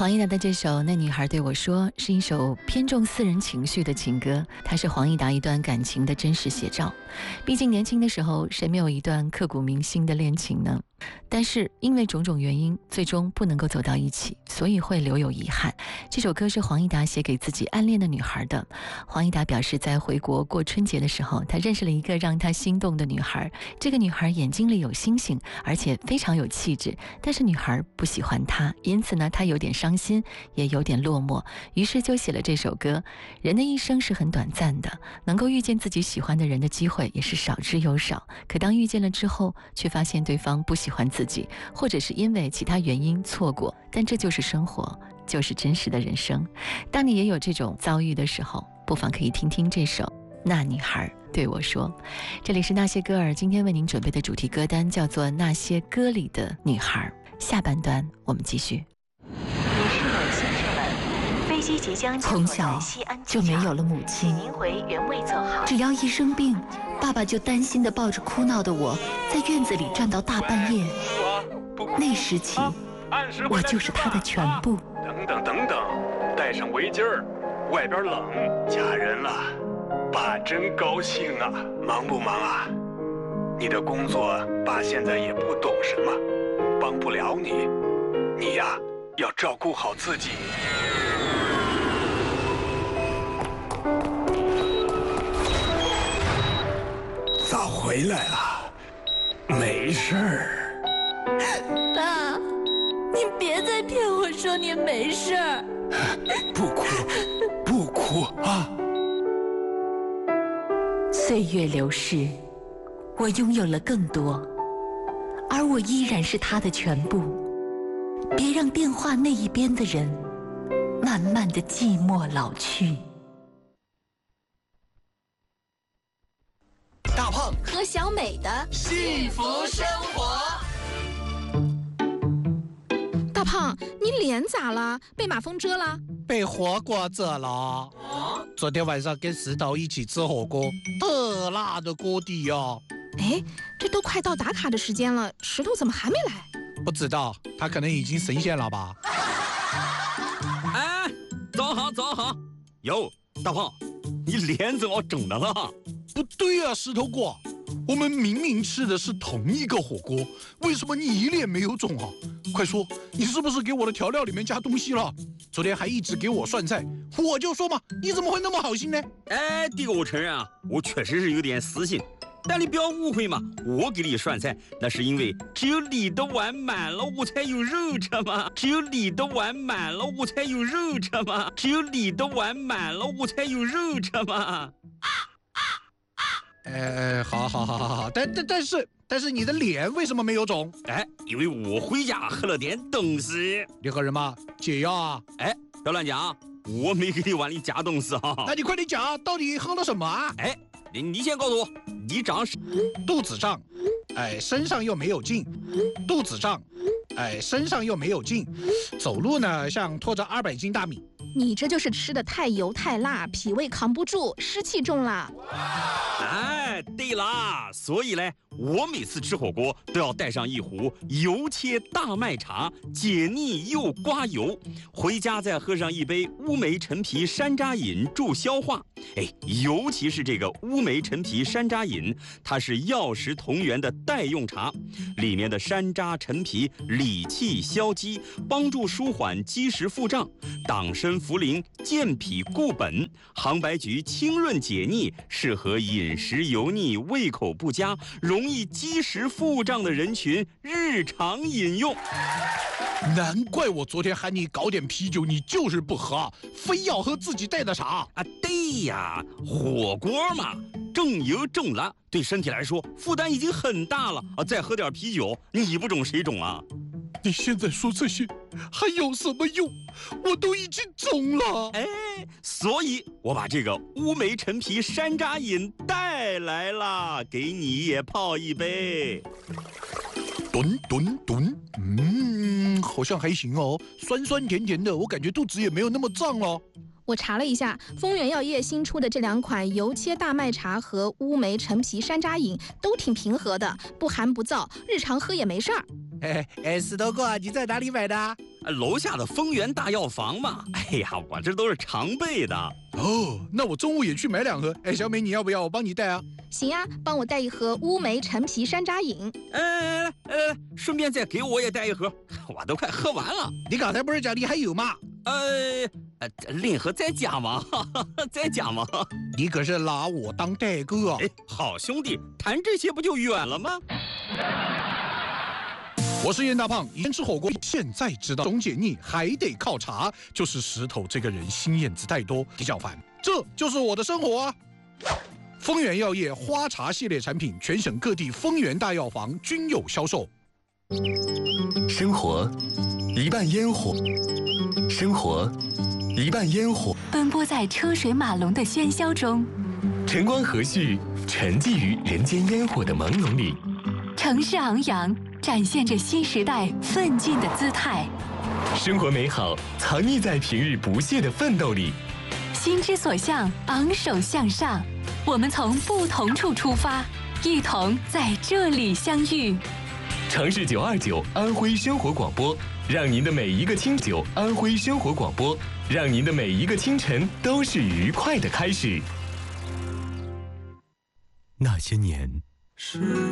黄义达的这首《那女孩对我说》是一首偏重私人情绪的情歌，它是黄义达一段感情的真实写照。毕竟年轻的时候，谁没有一段刻骨铭心的恋情呢？但是因为种种原因，最终不能够走到一起，所以会留有遗憾。这首歌是黄义达写给自己暗恋的女孩的。黄义达表示，在回国过春节的时候，他认识了一个让他心动的女孩。这个女孩眼睛里有星星，而且非常有气质，但是女孩不喜欢他，因此呢，他有点伤心，也有点落寞，于是就写了这首歌。人的一生是很短暂的，能够遇见自己喜欢的人的机会也是少之又少。可当遇见了之后，却发现对方不喜欢自己，或者是因为其他原因错过。但这就是生活，就是真实的人生。当你也有这种遭遇的时候，不妨可以听听这首《那女孩对我说》。这里是那些歌儿，今天为您准备的主题歌单叫做《那些歌里的女孩》。下半段我们继续。 从小就没有了母亲，只要一生病，爸爸就担心地抱着哭闹的我，在院子里转到大半夜。那时起，我就是他的全部。 等等，带上围巾儿，外边冷，嫁人了，爸真高兴啊！忙不忙啊？你的工作，爸现在也不懂什么，帮不了你，你呀，要照顾好自己。早回来了，没事儿。 爸，你别再骗我说你没事儿。 不哭，不哭啊！ 岁月流逝，我拥有了更多，而我依然是他的全部。别让电话那一边的人慢慢的寂寞老去。 大胖和小美的幸福生活。 大胖，你脸咋了？被马蜂蛰了？ 被火锅蛰了。昨天晚上跟石头一起吃火锅，特辣的锅底哦。 哎，这都快到打卡的时间了，石头怎么还没来？ 不知道，他可能已经神仙了吧。 哎，早好早好。哟，大胖，你脸怎么肿的了？ 不对啊，石头哥，我们明明吃的是同一个火锅，为什么你脸没有肿啊？快说，你是不是给我的调料里面加东西了？昨天还一直给我涮菜，我就说嘛，你怎么会那么好心呢？ 哎，这个我承认啊，我确实是有点私心，但你不要误会嘛，我给你涮菜，那是因为只有你的碗满了，我才有肉吃嘛。只有你的碗满了，我才有肉吃嘛。只有你的碗满了，我才有肉吃嘛。 好，但是你的脸为什么没有肿？ 哎，因为我回家喝了点东西。 你喝什么？解药啊？ 哎，不要乱讲，我没给你碗里加东西哈。 那你快点讲，到底喝了什么啊？ 哎，你先告诉我，你长肚子胀，哎，身上又没有劲，肚子胀，哎，身上又没有劲，走路呢像拖着200斤大米。 你这就是吃的太油太辣，脾胃扛不住，湿气重了。 哎，对啦，所以呢，我每次吃火锅都要带上一壶油切大麦茶，解腻又刮油。回家再喝上一杯乌梅陈皮山楂饮，助消化。哎，尤其是这个乌梅陈皮山楂饮，它是药食同源的代用茶，里面的山楂、陈皮理气消积，帮助舒缓积食腹胀，党参、茯苓健脾固本，杭白菊清润解腻，适合饮食油腻、胃口不佳、容易积食腹胀的人群日常饮用。 难怪我昨天喊你搞点啤酒，你就是不喝，非要喝自己带的茶啊！对呀，火锅嘛，重油重辣，对身体来说负担已经很大了啊！再喝点啤酒，你不肿谁肿啊？ 你现在说这些还有什么用？我都已经肿了。 哎，所以我把这个乌梅陈皮山楂饮带来了，给你也泡一杯。 吨，好像还行哦，酸酸甜甜的，我感觉肚子也没有那么胀了。 我查了一下，丰源药业新出的这2款油切大麦茶和乌梅陈皮山楂饮都挺平和的，不寒不燥，日常喝也没事儿。 石头哥，你在哪里买的？ 楼下的丰源大药房嘛。哎呀，我这都是常备的。 哦，那我中午也去买2盒。哎，小美，你要不要我帮你带啊？ 行呀，帮我带1盒乌梅陈皮山楂饮。 顺便再给我也带1盒，我都快喝完了。 你刚才不是讲你还有吗？ 另盒再加吗？再加吗？ 你可是拿我当代哥啊！ 哎，好兄弟，谈这些不就远了吗？ 我是燕大胖，以前吃火锅，现在知道总解腻还得靠茶，就是石头这个人心眼子太多，比较烦。这就是我的生活啊！丰源药业花茶系列产品，全省各地丰源大药房均有销售。 生活一半烟火，生活一半烟火， 奔波在车水马龙的喧嚣中， 晨光和煦，沉寂于人间烟火的朦胧里。 城市昂扬，展现着新时代奋进的姿态。 生活美好藏匿在平日不懈的奋斗里。 心之所向，昂首向上。我们从不同处出发，一同在这里相遇。 城市929安徽生活广播，让您的每一个9安徽生活广播，让您的每一个清晨都是愉快的开始。 那些年。